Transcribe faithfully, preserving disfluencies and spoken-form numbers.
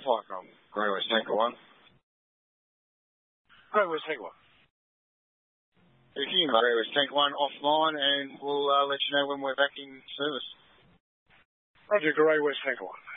flight from? Grey West Tanker one. Grey West Tanker one. If you can, Grey West Tanker one offline, and we'll uh, let you know when we're back in service. Roger, Grey West Tanker one.